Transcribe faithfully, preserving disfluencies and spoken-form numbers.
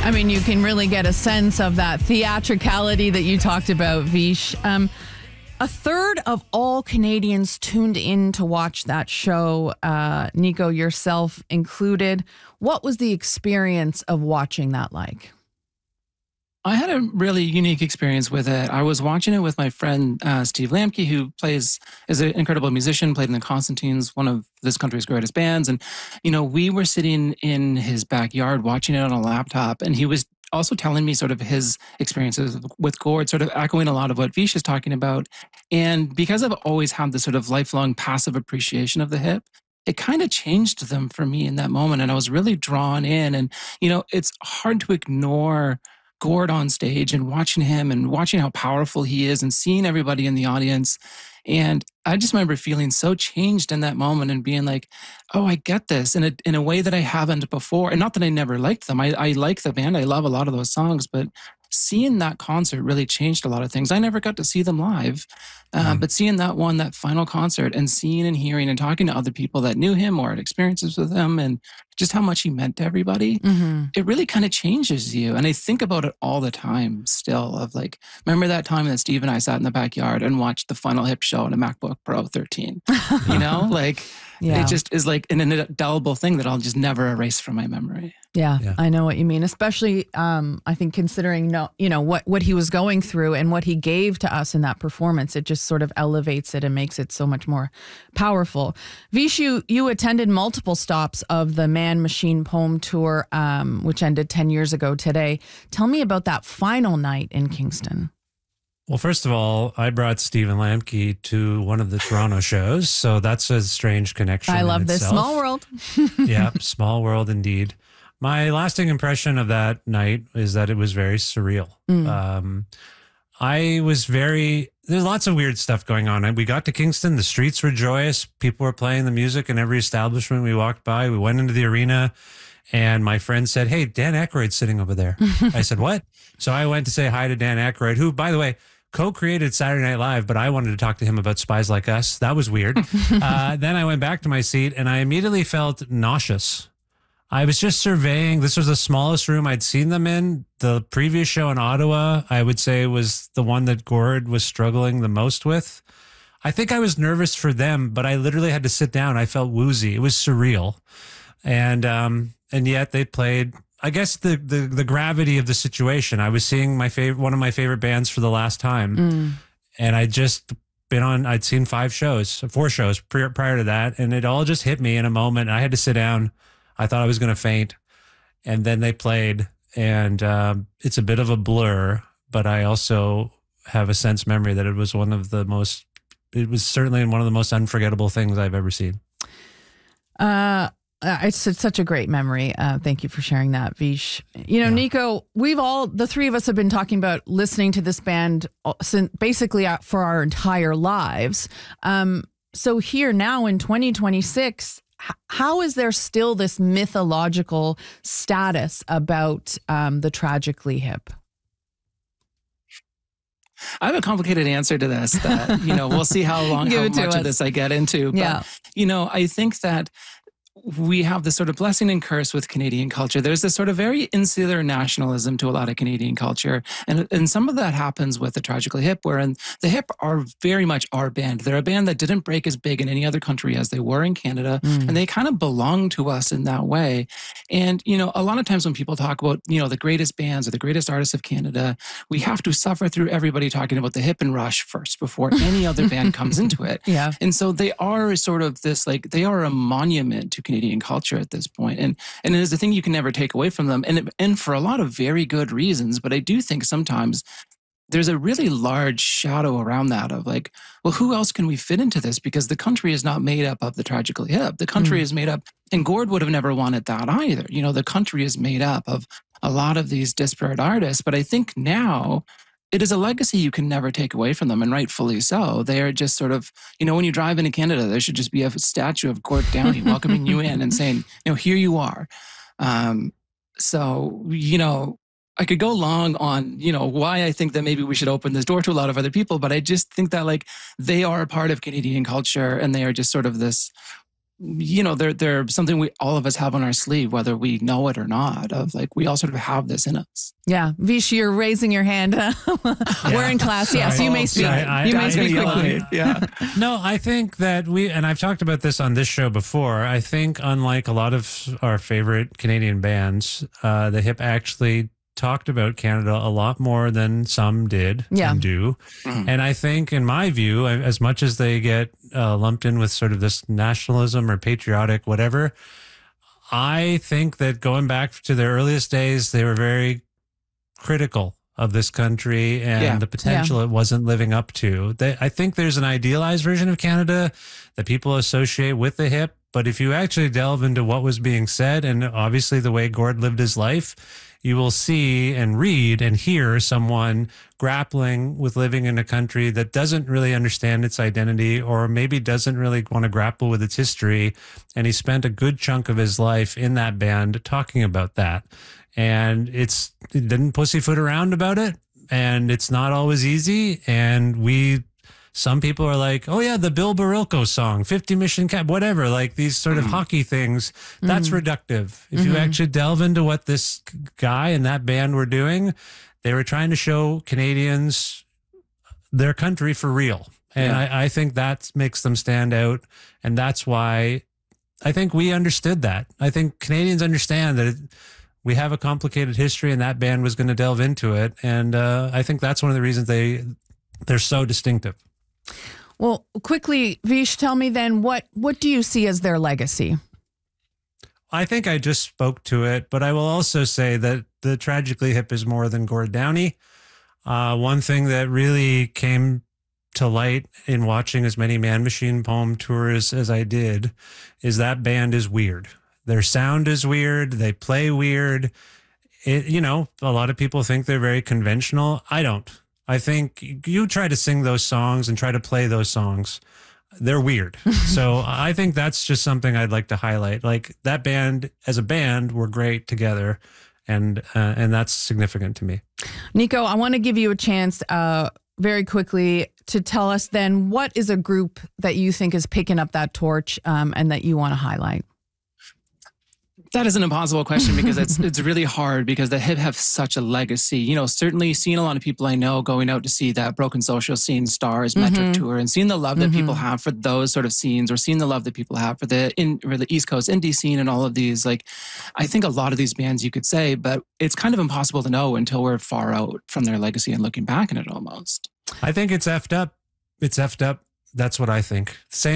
I mean, you can really get a sense of that theatricality that you talked about, Vish. Um, a third of all Canadians tuned in to watch that show, uh, Nico, yourself included. What was the experience of watching that like? I had a really unique experience with it. I was watching it with my friend uh, Steve Lamke, who plays is an incredible musician, played in the Constantines, one of this country's greatest bands. And, you know, we were sitting in his backyard watching it on a laptop, and he was also telling me sort of his experiences with Gord, sort of echoing a lot of what Vish is talking about. And because I've always had this sort of lifelong passive appreciation of the hip, it kind of changed them for me in that moment. And I was really drawn in. And, you know, it's hard to ignore Gord on stage and watching him and watching how powerful he is and seeing everybody in the audience. And I just remember feeling so changed in that moment and being like, oh, I get this in a, in a way that I haven't before. And not that I never liked them. I, I like the band. I love a lot of those songs, but seeing that concert really changed a lot of things. I never got to see them live, uh, mm. but seeing that one, that final concert, and seeing and hearing and talking to other people that knew him or had experiences with him and just how much he meant to everybody, mm-hmm. it really kind of changes you. And I think about it all the time still of like, remember that time that Steve and I sat in the backyard and watched the final Hip show on a MacBook Pro thirteen, you know, like yeah. it just is like an indelible thing that I'll just never erase from my memory. Yeah, yeah, I know what you mean. Especially, um, I think considering no, you know what what he was going through and what he gave to us in that performance, it just sort of elevates it and makes it so much more powerful. Vish, you, you attended multiple stops of the Man Machine Poem Tour, um, which ended ten years ago today. Tell me about that final night in Kingston. Well, first of all, I brought Stephen Lamke to one of the Toronto shows, so that's a strange connection. I love this itself. Small world. Yeah, small world indeed. My lasting impression of that night is that it was very surreal. Mm. Um, I was very, there's lots of weird stuff going on. We got to Kingston, the streets were joyous. People were playing the music in every establishment we walked by. We went into the arena and my friend said, hey, Dan Aykroyd's sitting over there. I said, what? So I went to say hi to Dan Aykroyd, who, by the way, co-created Saturday Night Live, but I wanted to talk to him about Spies Like Us. That was weird. uh, then I went back to my seat and I immediately felt nauseous. I was just surveying. This was the smallest room I'd seen them in. The previous show in Ottawa, I would say, was the one that Gord was struggling the most with. I think I was nervous for them, but I literally had to sit down. I felt woozy. It was surreal. And um, and yet they played, I guess, the, the the gravity of the situation. I was seeing my favorite, one of my favorite bands for the last time. Mm. And I just been on, I'd seen five shows, four shows prior, prior to that. And it all just hit me in a moment. I had to sit down. I thought I was going to faint, and then they played, and um, it's a bit of a blur, but I also have a sense memory that it was one of the most, it was certainly one of the most unforgettable things I've ever seen. Uh, it's, it's such a great memory. Uh, thank you for sharing that, Vish. You know, yeah. Nico, we've all, the three of us have been talking about listening to this band since basically for our entire lives. Um, so here now in twenty twenty-six, how is there still this mythological status about um, the Tragically Hip? I have a complicated answer to this that, you know, we'll see how long, how much of this I get into. But, yeah. you know, I think that we have this sort of blessing and curse with Canadian culture. There's this sort of very insular nationalism to a lot of Canadian culture. And, and some of that happens with the Tragically Hip, wherein the Hip are very much our band. They're a band that didn't break as big in any other country as they were in Canada. Mm. And they kind of belong to us in that way. And, you know, a lot of times when people talk about, you know, the greatest bands or the greatest artists of Canada, we have to suffer through everybody talking about the Hip and Rush first before any other band comes into it. Yeah. And so they are sort of this, like, they are a monument to Canadian culture at this point. And and it is a thing you can never take away from them. And, and for a lot of very good reasons. But I do think sometimes there's a really large shadow around that of like, well, who else can we fit into this? Because the country is not made up of the Tragically Hip. The country mm. is made up, and Gord would have never wanted that either. You know, the country is made up of a lot of these disparate artists. But I think now it is a legacy you can never take away from them, and rightfully so. They are just sort of, you know, when you drive into Canada, there should just be a statue of Gord Downie welcoming you in and saying, you know, here you are. Um, so, you know, I could go long on, you know, why I think that maybe we should open this door to a lot of other people, but I just think that like they are a part of Canadian culture, and they are just sort of this you know, they're, they're something we, all of us have on our sleeve, whether we know it or not, of like, we all sort of have this in us. Yeah. Vish, you're raising your hand. We're in class. Yes, Sorry. you may speak. Sorry, I- you I- may speak I- quickly. Yeah. No, I think that we, and I've talked about this on this show before. I think, unlike a lot of our favorite Canadian bands, uh, the Hip actually talked about Canada a lot more than some did Yeah. and do. Mhm. And I think, in my view, as much as they get uh, lumped in with sort of this nationalism or patriotic, whatever, I think that going back to their earliest days, they were very critical of this country and Yeah. the potential it wasn't living up to. They, I think there's an idealized version of Canada that people associate with the Hip, but if you actually delve into what was being said and obviously the way Gord lived his life, you will see and read and hear someone grappling with living in a country that doesn't really understand its identity or maybe doesn't really want to grapple with its history. And he spent a good chunk of his life in that band talking about that. And it's, it didn't pussyfoot around about it. And it's not always easy. And we, some people are like, oh yeah, the Bill Barilko song, fifty Mission Cap, whatever, like these sort of Mm. hockey things. That's Mhm. reductive. If you Mhm. actually delve into what this guy and that band were doing, they were trying to show Canadians their country for real. And Yeah. I, I think that makes them stand out. And that's why I think we understood that. I think Canadians understand that it, we have a complicated history and that band was going to delve into it. And uh, I think that's one of the reasons they, they're so distinctive. Well, quickly, Vish, tell me then, what, what do you see as their legacy? I think I just spoke to it, but I will also say that the Tragically Hip is more than Gord Downie. Uh, one thing that really came to light in watching as many Man Machine Poem tours as I did is that band is weird. Their sound is weird. They play weird. It, you know, a lot of people think they're very conventional. I don't. I think you try to sing those songs and try to play those songs, they're weird. So I think that's just something I'd like to highlight. Like that band as a band were great together, and uh, and that's significant to me. Nico, I want to give you a chance uh, very quickly to tell us then what is a group that you think is picking up that torch um, and that you want to highlight? That is an impossible question because it's it's really hard because the Hip have such a legacy. You know, certainly seeing a lot of people I know going out to see that Broken Social Scene Stars Metric Mhm. tour and seeing the love that people Mhm. have for those sort of scenes, or seeing the love that people have for the in or the East Coast indie scene and all of these. Like, I think a lot of these bands you could say, but it's kind of impossible to know until we're far out from their legacy and looking back on it almost. I think it's effed up. It's effed up. That's what I think. Same.